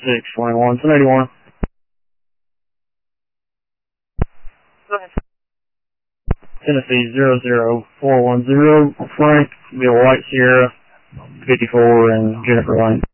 621, 1081. Tennessee 00410, Frank, Bill White Sierra, 54 and Jennifer Lane.